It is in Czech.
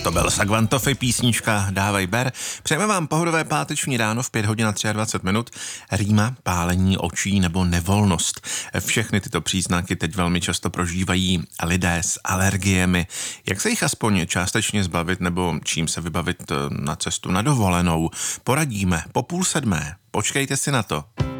To byl Sagvantofy, písnička Dávej ber. Přejeme vám pohodové páteční ráno v 5 hodin a 23 minut. Rýma, pálení očí nebo nevolnost. Všechny tyto příznaky teď velmi často prožívají lidé s alergiemi. Jak se jich aspoň částečně zbavit nebo čím se vybavit na cestu na dovolenou? Poradíme po 6:30. Počkejte si na to.